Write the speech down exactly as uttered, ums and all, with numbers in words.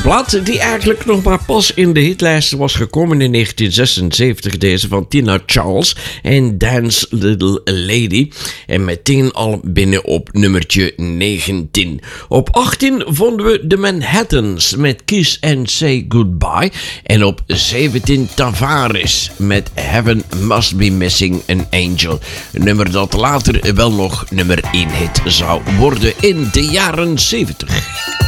plaat die eigenlijk nog maar pas in de hitlijsten was gekomen in negentien zesenzeventig. Deze van Tina Charles en Dance Little Lady. En meteen al binnen op nummertje negentien. Op achttien vonden we de Manhattans met Kiss and Say Goodbye. En op zeventien Tavares met Heaven Must Be Missing an Angel. Een nummer dat later wel nog nummer één hit zou worden in de jaren zeventig.